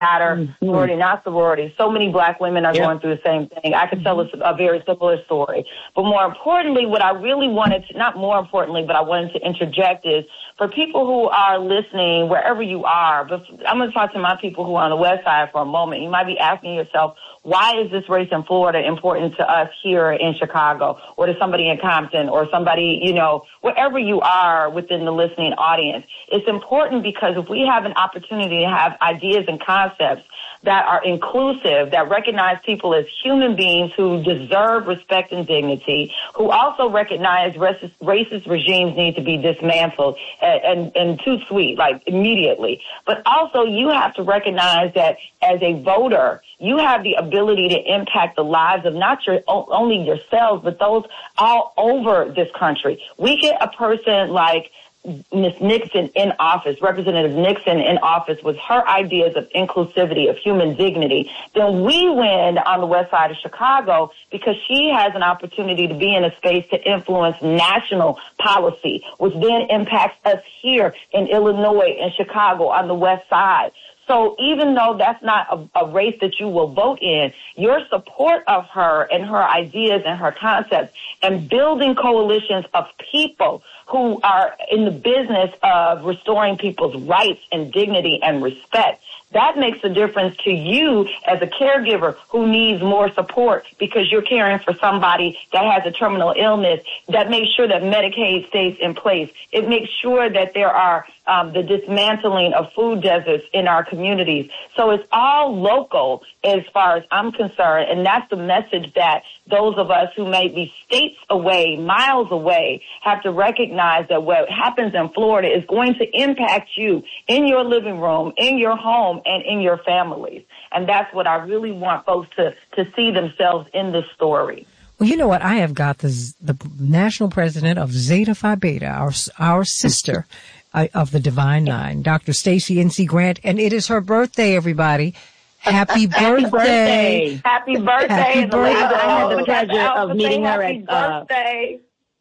matter, sorority, not sorority. So many black women are going through the same thing. I could tell a very similar story. But more importantly, what I really wanted to, not more importantly, but I wanted to interject is for people who are listening, wherever you are, but I'm going to talk to my people who are on the West Side for a moment. You might be asking yourself, why is this race in Florida important to us here in Chicago, or to somebody in Compton, or somebody, you know, wherever you are within the listening audience? It's important because if we have an opportunity to have ideas and concepts that are inclusive, that recognize people as human beings who deserve respect and dignity, who also recognize racist regimes need to be dismantled and too sweet, like immediately. But also you have to recognize that as a voter, you have the ability to impact the lives of not only yourselves, but those all over this country. We get a person like Ms. Nixon in office, Representative Nixon in office with her ideas of inclusivity, of human dignity, then we win on the West Side of Chicago because she has an opportunity to be in a space to influence national policy, which then impacts us here in Illinois and Chicago on the West Side. So even though that's not a race that you will vote in, your support of her and her ideas and her concepts and building coalitions of people who are in the business of restoring people's rights and dignity and respect, that makes a difference to you as a caregiver who needs more support because you're caring for somebody that has a terminal illness, that makes sure that Medicaid stays in place. It makes sure that there are the dismantling of food deserts in our communities. So it's all local as far as I'm concerned, and that's the message that those of us who may be states away, miles away, have to recognize that what happens in Florida is going to impact you in your living room, in your home, and in your families. And that's what I really want folks to see themselves in this story. Well, you know what? I have got the national president of Zeta Phi Beta, our sister of the Divine Nine, Dr. Stacey N.C. Grant, and it is her birthday, everybody. Happy birthday. Happy birthday. Happy birthday. I had the pleasure of meeting her at, birthday.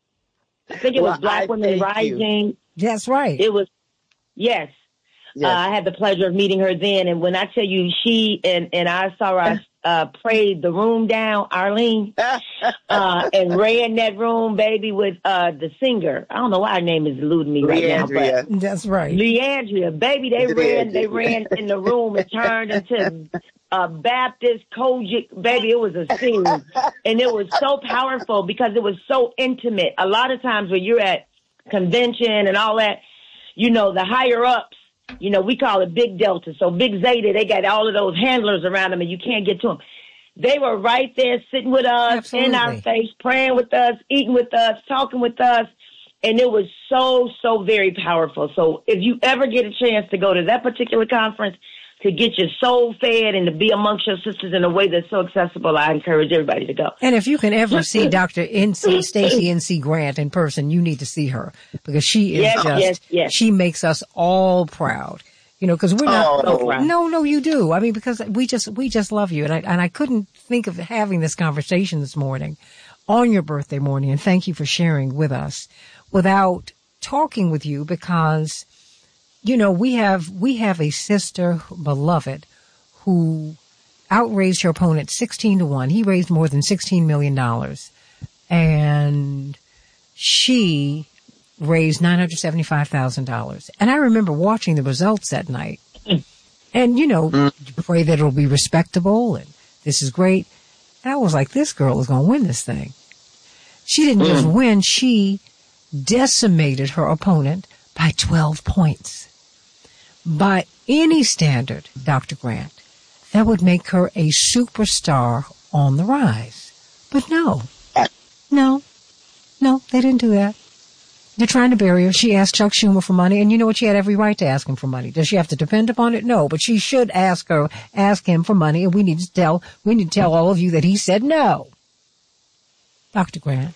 I think it was Black Women Rising. That's right. It was, yes. I had the pleasure of meeting her then. And when I tell you, she and I saw her, prayed the room down, Arlene, and ran that room, baby, with the singer. I don't know why her name is eluding me right now, but that's right. Leandria, baby, they ran in the room and turned into Baptist, Kojic, baby, it was a scene. And it was so powerful because it was so intimate. A lot of times when you're at convention and all that, you know, the higher ups, you know, we call it Big Delta. So Big Zeta, they got all of those handlers around them and you can't get to them. They were right there sitting with us, Absolutely. In our face, praying with us, eating with us, talking with us. And it was so very powerful. So if you ever get a chance to go to that particular conference to get your soul fed and to be amongst your sisters in a way that's so accessible, I encourage everybody to go. And if you can ever see Dr. Stacey N.C. Grant in person, you need to see her because she is she makes us all proud. You know, because we're not. No, you do. I mean, because we just love you, and I couldn't think of having this conversation this morning on your birthday morning, and thank you for sharing with us without talking with you because, you know, we have a sister, beloved, who outraised her opponent 16-1. He raised more than $16 million, and she raised $975,000. And I remember watching the results that night. And, you know, pray that it'll be respectable and this is great. And I was like, this girl is going to win this thing. She didn't just win. She decimated her opponent by 12 points. By any standard, Dr. Grant, that would make her a superstar on the rise. But no, they didn't do that. They're trying to bury her. She asked Chuck Schumer for money, and you know what? She had every right to ask him for money. Does she have to depend upon it? No, but she should ask him for money, and we need to tell all of you that he said no. Dr. Grant.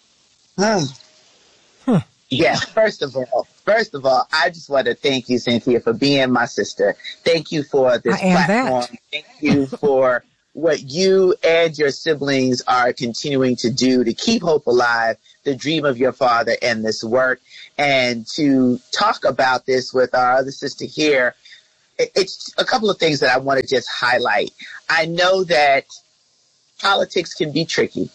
Yes, first of all, I just want to thank you, Cynthia, for being my sister. Thank you for this platform. Thank you for what you and your siblings are continuing to do to keep hope alive, the dream of your father and this work, and to talk about this with our other sister here. it's a couple of things that I want to just highlight. I know that politics can be tricky,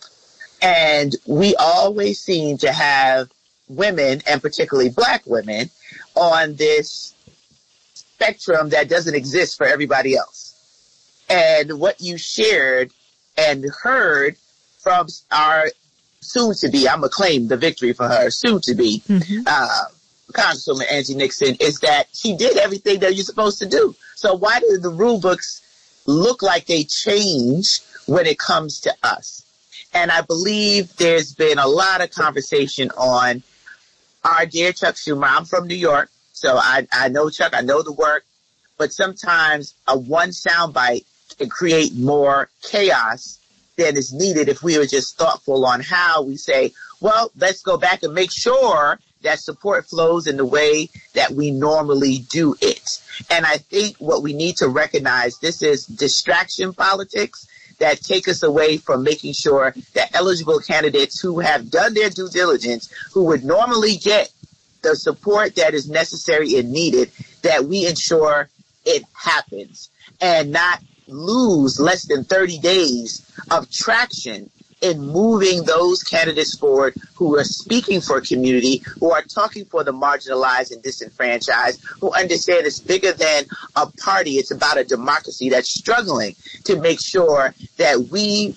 and we always seem to have women, and particularly Black women, on this spectrum that doesn't exist for everybody else. And what you shared and heard from our soon-to-be, I'm going to claim the victory for her, soon-to-be, Congresswoman Angie Nixon, is that she did everything that you're supposed to do. So why do the rule books look like they change when it comes to us? And I believe there's been a lot of conversation on our dear Chuck Schumer. I'm from New York, so I know Chuck, I know the work, but sometimes a one soundbite can create more chaos than is needed if we were just thoughtful on how we say, well, let's go back and make sure that support flows in the way that we normally do it. And I think what we need to recognize, this is distraction politics that take us away from making sure that eligible candidates who have done their due diligence, who would normally get the support that is necessary and needed, that we ensure it happens and not lose less than 30 days of traction in moving those candidates forward who are speaking for community, who are talking for the marginalized and disenfranchised, who understand it's bigger than a party. It's about a democracy that's struggling to make sure that we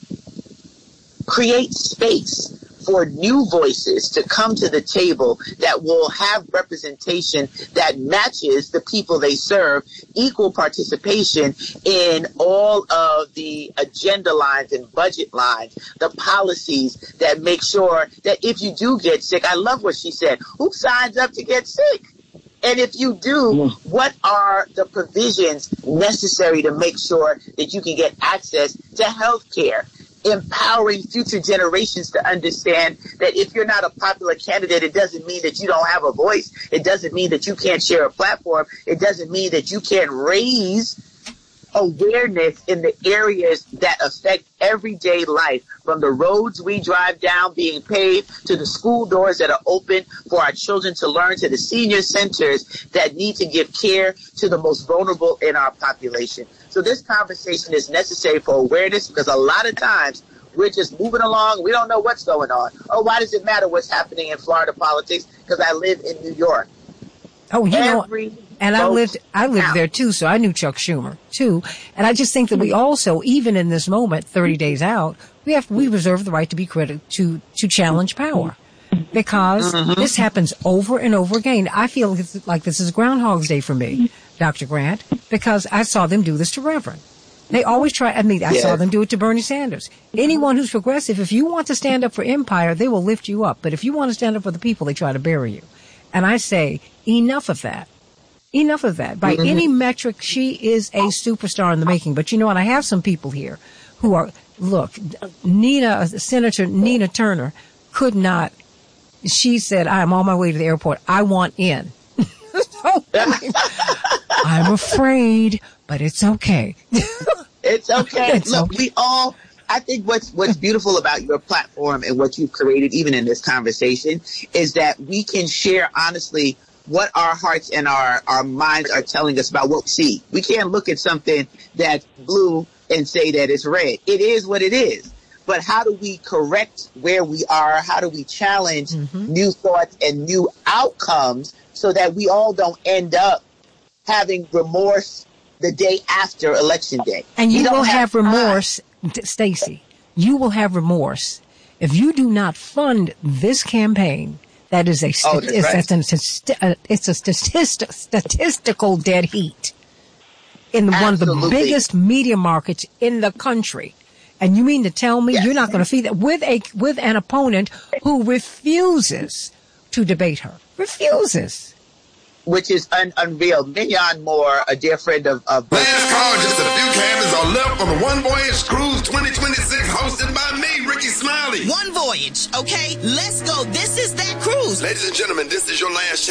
create space for new voices to come to the table that will have representation that matches the people they serve, equal participation in all of the agenda lines and budget lines, the policies that make sure that if you do get sick, I love what she said, who signs up to get sick? And if you do, what are the provisions necessary to make sure that you can get access to health care? Empowering future generations to understand that if you're not a popular candidate, it doesn't mean that you don't have a voice. It doesn't mean that you can't share a platform. It doesn't mean that you can't raise awareness in the areas that affect everyday life, from the roads we drive down being paved to the school doors that are open for our children to learn, to the senior centers that need to give care to the most vulnerable in our population. So this conversation is necessary for awareness, because a lot of times we're just moving along. We don't know what's going on. Oh, why does it matter what's happening in Florida politics? Because I live in New York. Oh, you know, and I lived there too, so I knew Chuck Schumer too. And I just think that we also, even in this moment, 30 days out, we reserve the right to be critical, to challenge power. Because this happens over and over again. I feel like this is Groundhog's Day for me, Dr. Grant, because I saw them do this to Reverend. They always try, I saw them do it to Bernie Sanders. Anyone who's progressive, if you want to stand up for empire, they will lift you up. But if you want to stand up for the people, they try to bury you. And I say, enough of that. Enough of that. By any metric, she is a superstar in the making. But you know what? I have some people here who are, look, Senator Nina Turner could not, she said, I'm on my way to the airport. I want in. So, I'm afraid, but it's okay. It's okay. Look, I think what's beautiful about your platform and what you've created, even in this conversation, is that we can share honestly what our hearts and our minds are telling us about what we see. We can't look at something that's blue and say that it's red. It is what it is. But how do we correct where we are? How do we challenge new thoughts and new outcomes so that we all don't end up having remorse the day after Election Day? And you will have remorse, Stacey. You will have remorse if you do not fund this campaign. That is it's a statistical dead heat in one of the biggest media markets in the country. And you mean to tell me you're not going to feed that with an opponent who refuses to debate her? Refuses. Which is unreal. Mignon Moore, a dear friend of Last call, just a few cabins are left on the One Voyage Cruise 2026, hosted by me, Ricky Smiley. One Voyage, okay? Let's go. This is that cruise. Ladies and gentlemen, this is your last chance.